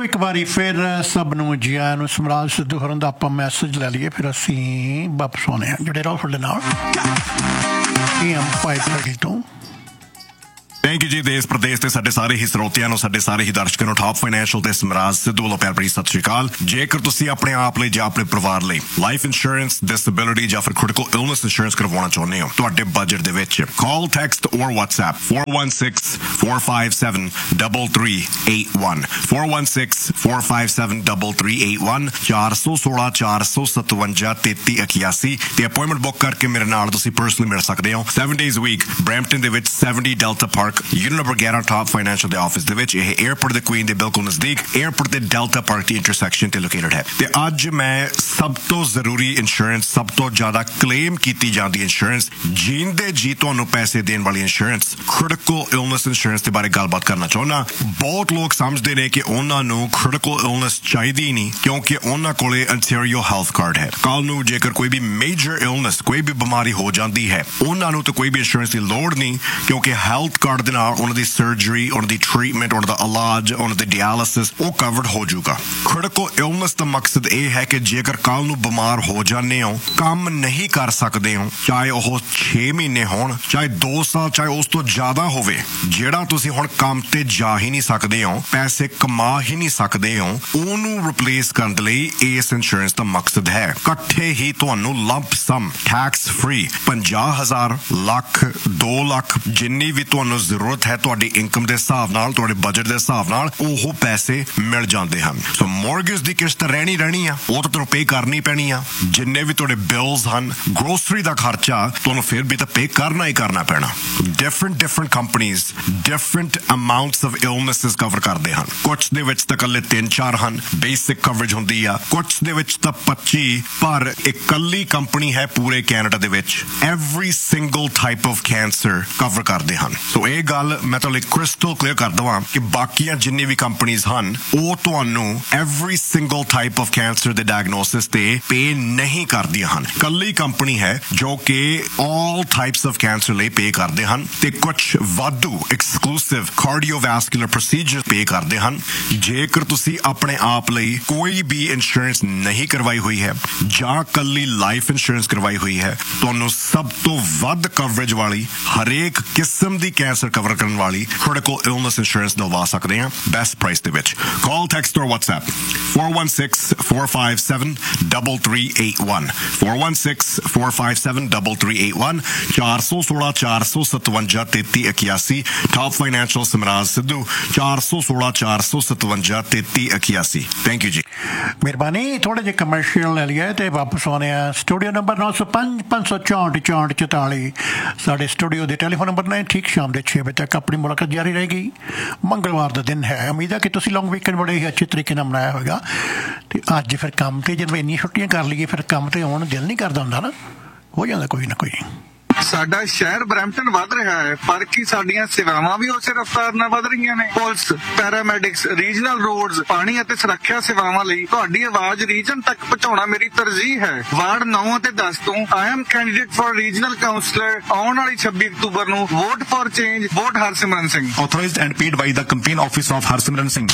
ਇੱਕ ਵਾਰੀ ਫਿਰ ਸਭ ਨੂੰ ਜੀ ਆਇਆਂ ਨੂੰ। ਸਮਰਾਜ ਸਿੱਧੂ ਹੋਰਾਂ ਦਾ ਆਪਾਂ ਮੈਸੇਜ ਲੈ ਲਈਏ, ਫਿਰ ਅਸੀਂ ਵਾਪਸ ਆਉਂਦੇ ਹਾਂ। ਜੁੜੇ ਰਹੋ ਸਾਡੇ ਨਾਲ AM 530 ਤੋਂ। ਥੈਂਕ ਯੂ ਜੀ। ਦੇਸ਼ ਪ੍ਰਦੇਸ਼ ਤੇ ਸਾਡੇ ਸਾਰੇ ਹੀ ਸਰੋਤਿਆਂ ਨੂੰ, ਸਾਡੇ ਸਾਰੇ ਹੀ ਦਰਸ਼ਕਾਂ ਨੂੰ ਟਾਪ ਫਾਈਨੈਂਸ਼ੀਅਲ ਤੇ ਸਮਰਾਜ ਸਿੱਧੂ ਵੱਲੋਂ ਪਿਆਰ ਭਰੀ ਸਤਿ ਸ਼੍ਰੀ ਅਕਾਲ। ਜੇਕਰ ਤੁਸੀਂ ਆਪਣੇ ਆਪ ਲਈ ਜਾਂ ਆਪਣੇ ਪਰਿਵਾਰ ਲਈ ਲਾਈਫ ਇੰਸ਼ੋਰੈਂਸ, ਡਿਸੇਬਿਲਿਟੀ ਜਾਂ ਫਿਰ ਕ੍ਰਿਟੀਕਲ ਇਲਨੈਸ ਇੰਸ਼ੋਰੈਂਸ ਕਰਵਾਉਣਾ ਚਾਹੁੰਦੇ ਹੋ ਤੁਹਾਡੇ ਬਜਟ ਦੇ ਵਿੱਚ, ਕਾਲ, ਟੈਕਸਟ ਔਰ WhatsApp 416-457-3381 416-457-3381 416-457-3381 ਤੇ ਅਪਾਇੰਟਮੈਂਟ ਬੁੱਕ ਕਰਕੇ ਮੇਰੇ ਨਾਲ ਤੁਸੀਂ ਪਰਸਨਲੀ ਮਿਲ ਸਕਦੇ ਹੋ 7 days a week ਬਰੈਂਪਟਨ ਦੇ ਵਿੱਚ 70 delta park unit number 11 top financial ਦੇ ਆਫਿਸ ਦੇ ਵਿੱਚ। ਇਹ 에ਅਰਪੋਰਟ ਦੇ ਕੁਈਨ ਦੇ ਬਿਲਕੁਲ ਨਜ਼ਦੀਕ 에ਅਰਪੋਰਟ ਤੇ ਡੈਲਟਾ ਪਾਰਕ ਦੀ ਇੰਟਰਸੈਕਸ਼ਨ ਤੇ ਲੋਕੇਟਡ ਹੈ। ਤੇ ਅੱਜ ਮੈਂ ਸਭ ਤੋਂ ਜ਼ਰੂਰੀ ਇੰਸ਼ੋਰੈਂਸ, ਸਭ ਤੋਂ ਜ਼ਿਆਦਾ ਕਲੇਮ ਕੀਤੀ ਜਾਂਦੀ ਇੰਸ਼ੋਰੈਂਸ, ਜੀਂਦੇ ਜੀ ਤੁਹਾਨੂੰ ਪੈਸੇ ਦੇਣ ਵਾਲੀ ਇੰਸ਼ੋਰੈਂਸ, ਕ੍ਰਿਟੀਕਲ ਇਲਨੈਸ ਇੰਸ਼ੋਰੈਂਸ ਦੇ ਬਾਰੇ ਗੱਲਬਾਤ ਕਰਨਾ ਚਾਹੁੰਦਾ। ਬਹੁਤ ਲੋਕ ਸਮਝਦੇ ਨੇ ਕਿ ਉਹਨਾਂ ਨੂੰ ਕ੍ਰਿਟੀਕਲ ਇਲਨੈਸ ਚਾਹੀਦੀ ਨਹੀਂ ਕਿਉਂਕਿ ਉਹਨਾਂ ਕੋਲੇ ਅੰਟੈਰੀਓ ਹੈਲਥ ਕਾਰਡ ਹੈ। ਕੱਲ ਨੂੰ ਜੇਕਰ ਕੋਈ ਵੀ ਮੇਜਰ ਇਲਨੈਸ, ਕੋਈ ਵੀ ਬਿਮਾਰੀ ਹੋ ਜਾਂਦੀ ਹੈ, ਉਹਨਾਂ ਨੂੰ ਤਾਂ ਕੋਈ ਵੀ ਇੰਸ਼ੋਰੈਂਸ ਦੀ ਲੋੜ ਨਹੀਂ ਕਿਉਂਕਿ ਹੈਲਥ ਕਾਰਡ ਦੇ ਨਾਲ ਉਹਨਾਂ ਦੀ ਸਰਜਰੀ, ਉਹਨਾਂ ਦੀ ਟ੍ਰੀਟਮੈਂਟ, ਉਹਨਾਂ ਦਾ ਇਲਾਜ, ਉਹਨਾਂ ਦੀ ਡਾਇਲਿਸਿਸ ਉਹ ਕਵਰਡ ਹੋ ਜਾਊਗਾ। ਕ੍ਰਿਟੀਕਲ ਇਲਨੈਸ ਦਾ ਮਕਸਦ ਇਹ ਹੈ ਕਿ ਜੇਕਰ ਕੱਲ ਨੂੰ ਬਿਮਾਰ ਹੋ ਜਾਂਦੇ ਹੋ, ਕੰਮ ਨਹੀਂ ਕਰ ਸਕਦੇ ਹੋ, ਚਾਹੇ ਉਹ 6 ਮਹੀਨੇ ਹੋਣ, ਚਾਹੇ 2 ਸਾਲ, ਚਾਹੇ ਉਸ ਤੋਂ ਜ਼ਿਆਦਾ ਹੋਵੇ, ਜਿਹੜਾ ਤੁਸੀਂ ਹੁਣ ਕੰਮ ਤੇ ਜਾ ਹੀ ਨਹੀਂ ਸਕਦੇ ਹੋ, ਪੈਸੇ ਕਮਾ ਹੀ ਨਹੀਂ ਸਕਦੇ ਹੋ, ਉਹਨੂੰ ਰਿਪਲੇਸ ਕਰਨ ਲਈ ਇਸ ਇੰਸ਼ੋਰੈਂਸ ਦਾ ਮਕਸਦ ਹੈ ਇਕੱਠੇ ਹੀ ਤੁਹਾਨੂੰ ਲੰਪ ਸਮ ਟੈਕਸ ਫ੍ਰੀ 50,000, ਲੱਖ, 2 ਲੱਖ ਜਿੰਨੀ ਵੀ ਤੁਹਾਨੂੰ ਜ਼ਰੂਰਤ ਹੈ ਤੁਹਾਡੀ ਇਨਕਮ ਦੇ ਹਿਸਾਬ ਨਾਲ, ਤੁਹਾਡੇ ਬਜਟ ਦੇ ਹਿਸਾਬ ਨਾਲ ਉਹ ਪੈਸੇ ਮਿਲ ਜਾਂਦੇ ਹਨ। ਸੋ ਮੌਰਗੇਜ ਦੀ ਕਿਸ਼ਤ ਰਹਿਣੀ ਆ, ਉਹ ਤਾਂ ਤੁਹਾਨੂੰ ਪੇ ਕਰਨੀ ਪੈਣੀ ਆ। ਜਿੰਨੇ ਵੀ ਤੁਹਾਡੇ ਬਿਲਸ ਹਨ, ਗਰੋਸਰੀ ਦਾ ਖਰਚਾ ਤੁਹਾਨੂੰ ਫਿਰ ਵੀ ਤਾਂ ਪੇ ਕਰਨਾ ਹੀ ਕਰਨਾ ਪੈਣਾ। Different companies different amounts of ਇਲਨੈਸਿਸ cover ਕਰਦੇ ਹਨ। ਕੁਝ ਦੇ ਵਿੱਚ ਤਾਂ ਇਕੱਲੇ 3-4 ਹਨ, ਬੇਸਿਕ ਕਵਰੇਜ ਹੁੰਦੀ ਆ, ਕੁਝ ਦੇ ਵਿੱਚ ਤਾਂ 25, ਪਰ ਇਕੱਲੀ ਕੰਪਨੀ ਹੈ ਪੂਰੇ ਕੈਨੇਡਾ ਦੇ ਵਿੱਚ every single type of cancer cover ਕਰਦੇ ਹਨ। ਸੋ ਇਹ ਗੱਲ ਮੈਂ ਤੁਹਾਨੂੰ ਕ੍ਰਿਸਟਲ ਕਲੀਅਰ ਕਰ ਦਵਾਂ ਕਿ ਬਾਕੀਆਂ ਜਿੰਨੀ ਵੀ ਕੰਪਨੀਜ਼ ਹਨ ਉਹ ਤੁਹਾਨੂੰ every single type of cancer ਦੇ ਡਾਇਗਨੋਸਿਸ ਤੇ ਪੇ ਨਹੀਂ ਕਰਦੀਆਂ ਹਨ। ਕੱਲੀ ਕੰਪਨੀ ਹੈ ਜੋ ਕਿ ਆਲ ਟਾਈਪਸ ਆਫ ਕੈਂਸਰ ਲਈ ਪੇ ਕਰਦੇ ਹਨ ਤੇ ਕੁਝ ਵਾਧੂ ਐਕਸਕਲੂਸਿਵ ਕਾਰਡੀਓਵੈਸਕੂਲਰ ਪ੍ਰੋਸੀਜਰ ਪੇ ਕਰਦੇ ਹਨ। ਜੇਕਰ ਤੁਸੀਂ ਆਪਣੇ ਆਪ ਲਈ ਕੋਈ ਵੀ ਇੰਸ਼ੋਰੈਂਸ ਨਹੀਂ ਕਰਵਾਈ ਹੋਈ ਹੈ ਜਾਂ ਕੱਲੀ ਲਾਈਫ ਇੰਸ਼ੋਰੈਂਸ ਕਰਵਾਈ ਹੋਈ ਹੈ, ਤੁਹਾਨੂੰ ਸਭ ਤੋਂ ਵੱਧ ਕਵਰੇਜ ਵਾਲੀ, ਹਰੇਕ ਕਿਸਮ ਦੀ ਕੈਂਸਰ ਕਵਰ ਕਰਨ ਵਾਲੀ ਕ੍ਰਿਟੀਕਲ ਇਲਨੈਸ ਇੰਸ਼ੋਰੈਂਸ ਦਵਾ ਸਕਦੇ ਹਾਂ ਬੈਸਟ ਪ੍ਰਾਈਸ ਦੇ ਵਿੱਚ। ਕਾਲ, ਟੈਕਸਟ ਔਰ WhatsApp 416-457-3381 416-457-3381 416-457-3381 ਟਾਪ ਫਾਈਨੈਂਸ਼ੀਅਲ ਸਮਰਾਜ ਸਿੱਧੂ 416-457-3381। ਥੈਂਕ ਯੂ ਜੀ। ਮਿਹਰਬਾਨੀ। ਥੋੜੇ ਜਿਹੇ ਕਮਰਸ਼ੀਅਲ ਲੈ ਲਈਏ ਤੇ ਵਾਪਸ ਆਉਂਦੇ ਆ। ਸਟੂਡੀਓ ਨੰਬਰ 905-564-6444 ਸਾਡੇ ਸਟੂਡੀਓ ਦੇ ਟੈਲੀਫੋਨ ਨੰਬਰ ਨੇ। ਠੀਕ ਸ਼ਾਮ ਦੇ 6 ਵਜੇ ਤੱਕ ਆਪਣੀ ਮੁਲਾਕਾਤ ਜਾਰੀ ਰਹੇਗੀ। ਮੰਗਲਵਾਰ ਦਾ ਦਿਨ ਹੈ, ਉਮੀਦ ਹੈ ਕਿ ਤੁਸੀਂ ਲੌਂਗ ਵੀਕਐਂਡ ਬੜੇ ਹੀ ਅੱਛੇ ਤਰੀਕੇ ਨਾਲ ਮਨਾਇਆ ਹੋਵੇਗਾ। ਤੇ ਅੱਜ ਫਿਰ ਕੰਮ ਤੇ ਜਦੋਂ ਇੰਨੀਆਂ ਛੁੱਟੀਆਂ ਕਰ ਲਈਏ ਫਿਰ ਕੰਮ ਤੇ ਆਉਣ ਦਿਲ ਨਹੀਂ ਕਰਦਾ ਹੁੰਦਾ ਨਾ, ਹੋ ਜਾਂਦਾ ਕੋਈ ਨਾ ਕੋਈ। ਸਾਡਾ ਸ਼ਹਿਰ ਬਰੈਂਪਟਨ ਵੱਧ ਰਿਹਾ ਹੈ, ਪਰ ਕੀ ਸਾਡੀਆਂ ਸੇਵਾਵਾਂ ਵੀ ਉਸੇ ਰਫ਼ਤਾਰ ਨਾਲ ਵੱਧ ਰਹੀਆਂ ਨੇ? ਪੁਲਿਸ, ਪੈਰਾਮੈਡਿਕਸ, ਰੀਜਨਲ ਰੋਡਸ, ਪਾਣੀ ਅਤੇ ਸੁਰੱਖਿਆ ਸੇਵਾਵਾਂ ਲਈ ਤੁਹਾਡੀ ਆਵਾਜ਼ ਰੀਜਨ ਤੱਕ ਪਹੁੰਚਾਉਣਾ ਮੇਰੀ ਤਰਜੀਹ ਹੈ। ਵਾਰਡ 9 ਅਤੇ 10 ਤੋਂ I am candidate for regional councillor. ਆਉਣ ਵਾਲੀ 26 ਅਕਤੂਬਰ ਨੂੰ vote for change, vote Harsimran Singh. Authorized and paid by the campaign office of Harsimran Singh।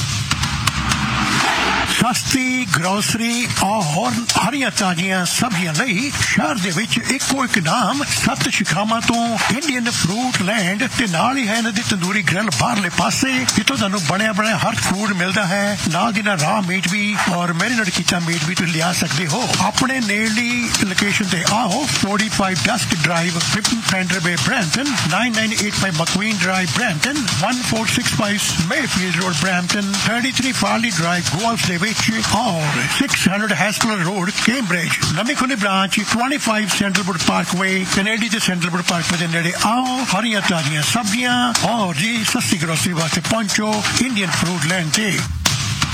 ਸਸਤੀ ਗਰੋਸਰੀ ਔਰ ਹਰੀਆਂ ਤਾਜ਼ੀਆਂ ਸਬਜ਼ੀਆਂ ਲਈ ਸ਼ਹਿਰ ਦੇ ਵਿੱਚ ਇੱਕੋ ਇੱਕ ਨਾਮ, 7 ਸ਼ਿਖਾਵਾਂ ਤੋਂ ਇੰਡੀਅਨ ਫਰੂਟ ਲੈਂਡ ਤੇ ਨਾਲ ਹੀ ਹੈ ਇਹਨਾਂ ਦੀ ਤੰਦੂਰੀ ਗ੍ਰਿਲ ਬਾਹਰਲੇ ਪਾਸੇ, ਜਿੱਥੋਂ ਤੁਹਾਨੂੰ ਬਣਿਆ ਹਰ ਫੂਡ ਮਿਲਦਾ ਹੈ। ਨਾਲ ਦੀ ਨਾਲ ਰਾਹ ਮੀਟ ਵੀ ਔਰ ਮੈਰੀਨੇਟ ਕੀਤਾ ਮੀਟ ਵੀ ਤੁਸੀਂ ਲਿਆ ਸਕਦੇ ਹੋ। ਆਪਣੇ ਨੇੜਲੀ ਲੋਕੇਸ਼ਨ ਤੇ ਆਓ, 45 ਡਸਕ ਡਰਾਈਵ, 15 ਫੈਂਡਰ ਬੇ Brampton, 9985 ਮਕਵੀਨ drive Brampton, 1465 Mayfield road Brampton, 33 ਫਾਰਲੀ drive golf ਦੇ ਵਿੱਚ और 600 हैस्कलर रोड कैम्ब्रिज। नवी खुली ब्रांच 25 सैंडलवुड पार्कवे कनेडी के सैंडलवुड पार्कवे के नेड़े आओ। हरियां ताजियां सब्जियां और जी सस्ती ग्रोसरी वास्ते पहुंचो इंडियन फ्रूट लैंड से।